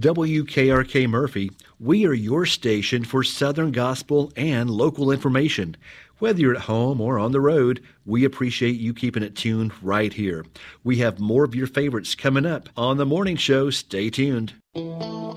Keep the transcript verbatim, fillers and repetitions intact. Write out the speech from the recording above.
W K R K Murphy, we are your station for Southern gospel and local information. Whether you're at home or on the road, we appreciate you keeping it tuned right here. We have more of your favorites coming up on the morning show. Stay tuned.